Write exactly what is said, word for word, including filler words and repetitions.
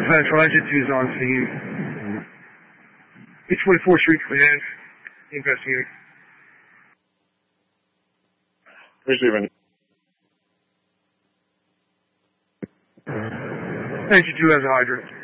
Central, Engine two is on scene. B twenty-four Street Command, investigating. Receiving. Engine two has a hydrant.